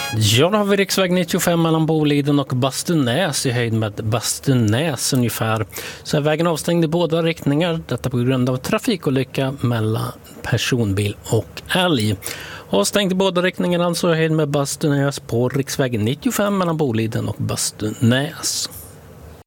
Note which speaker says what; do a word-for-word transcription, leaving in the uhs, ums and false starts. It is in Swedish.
Speaker 1: Ja, då har vi riksväg nittiofem mellan Boliden och Bastunäs i höjd med Bastunäs ungefär. Så är vägen avstängd i båda riktningar. Detta på grund av trafikolycka mellan personbil och älg. Avstängd i båda riktningarna alltså i höjd med Bastunäs på riksväg nittiofem mellan Boliden och Bastunäs.